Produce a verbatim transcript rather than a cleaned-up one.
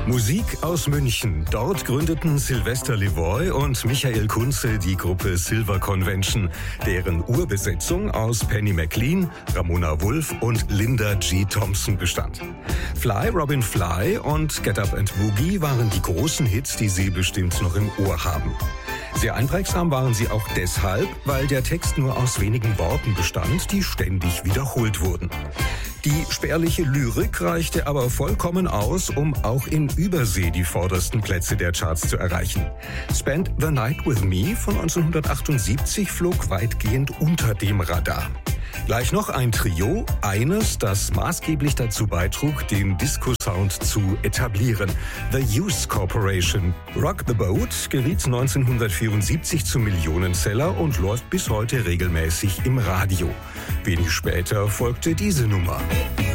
Musik aus München. Dort gründeten Sylvester Levoy und Michael Kunze die Gruppe Silver Convention, deren Urbesetzung aus Penny McLean, Ramona Wulff und Linda G. Thompson bestand. Fly, Robin Fly und Get Up and Boogie waren die großen Hits, die Sie bestimmt noch im Ohr haben. Sehr einprägsam waren sie auch deshalb, weil der Text nur aus wenigen Worten bestand, die ständig wiederholt wurden. Die spärliche Lyrik reichte aber vollkommen aus, um auch in Übersee die vordersten Plätze der Charts zu erreichen. Spend the Night with Me von neunzehnhundertachtundsiebzig flog weitgehend unter dem Radar. Gleich noch ein Trio, eines, das maßgeblich dazu beitrug, den Disco-Sound zu etablieren. The Youth Corporation. Rock the Boat geriet neunzehnhundertvierundsiebzig zum Millionenseller und läuft bis heute regelmäßig im Radio. Wenig später folgte diese Nummer.